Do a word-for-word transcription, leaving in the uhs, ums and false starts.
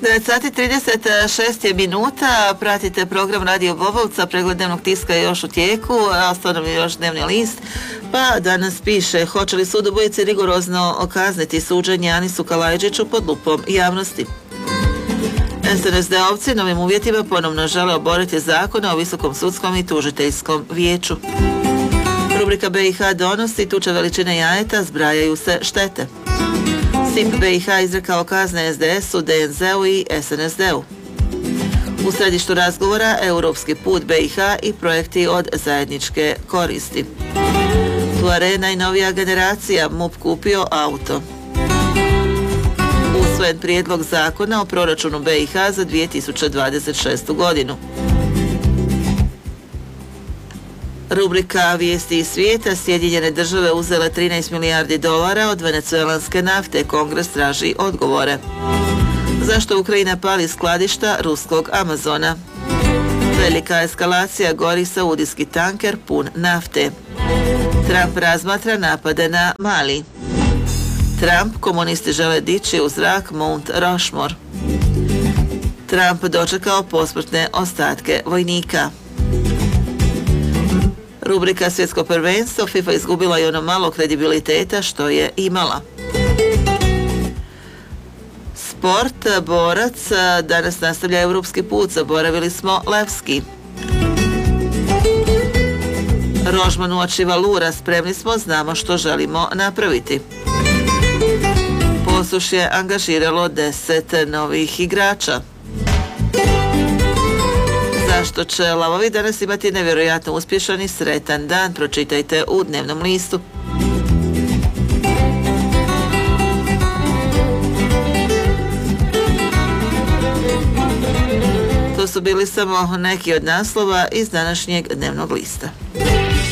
devet sati trideset šest je minuta, pratite program Radio Bobovca, pregled dnevnog tiska je još u tijeku, a ostao nam je još dnevni list, pa danas piše: hoće li sud ubojice rigorozno okazniti suđenje Anisu Kalajdžiću pod lupom javnosti? es en es de-ovci novim uvjetima ponovno žele oboriti zakone o Visokom sudskom i tužiteljskom vijeću. Rubrika be i ha donosi: tuče veličine jajeta, zbrajaju se štete. S I P be i ha izrekao kazne es de esu, de en zeu i es en es de-u. U središtu razgovora europski put be i ha i projekti od zajedničke koristi. Tuare najnovija generacija, MUP kupio auto. Usvojen prijedlog zakona o proračunu be i ha za dvije tisuće dvadeset šestu godinu. Rubrika Vijesti iz svijeta: Sjedinjene države uzele trinaest milijardi dolara od venecuelanske nafte, Kongres traži odgovore. Zašto Ukrajina pali skladišta ruskog Amazona? Velika eskalacija, gori saudijski tanker pun nafte. Trump razmatra napade na Mali. Trump: komunisti žele dići u zrak Mount Rushmore. Trump dočekao posmrtne ostatke vojnika. Rubrika Svjetsko prvenstvo: FIFA izgubila i ono malo kredibiliteta što je imala. Sport, borac, danas nastavlja europski put, zaboravili smo Levski. Rožman uoči Valura: spremni smo, znamo što želimo napraviti. Posušje angažiralo deset novih igrača. Zašto će lavovi danas imati nevjerojatno uspješan i sretan dan? Pročitajte u dnevnom listu. To su bili samo neki od naslova iz današnjeg dnevnog lista.